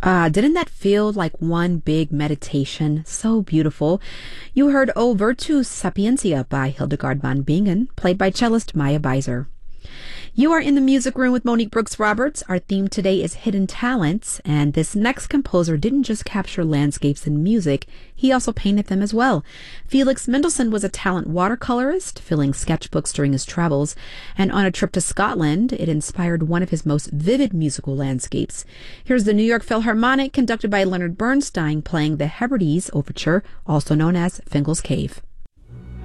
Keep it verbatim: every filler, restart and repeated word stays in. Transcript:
Ah, didn't that feel like one big meditation? So beautiful. You heard O Virtus Sapientia by Hildegard von Bingen, played by cellist Maya Beiser. You are in the music room with Monique Brooks Roberts. Our theme today is hidden talents, and this next composer didn't just capture landscapes in music, he also painted them as well. Felix Mendelssohn was a talent watercolorist, filling sketchbooks during his travels, and on a trip to Scotland, it inspired one of his most vivid musical landscapes. Here's the New York Philharmonic, conducted by Leonard Bernstein, playing the Hebrides Overture, also known as Fingal's Cave.